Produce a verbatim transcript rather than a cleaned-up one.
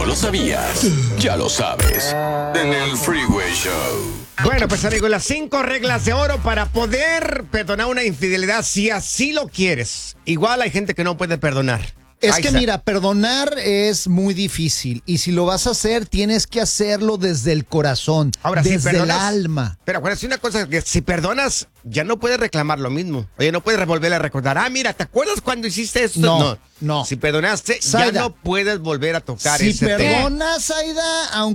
lo sabías, ya lo sabes. En el Freeway Show. Bueno, pues amigos, las cinco reglas de oro para poder perdonar una infidelidad si así lo quieres. Igual hay gente que no puede perdonar. Es Ahí que está. mira, perdonar es muy difícil y si lo vas a hacer, tienes que hacerlo desde el corazón, Ahora, si desde el perdonas- alma. Pero acuérdate una cosa, que si perdonas, ya no puedes reclamar lo mismo. Oye, no puedes volver a recordar. Ah, mira, ¿te acuerdas cuando hiciste esto? No, no. Si perdonaste, Zaida, ya no puedes volver a tocar Si ese tema. perdonas, Aida,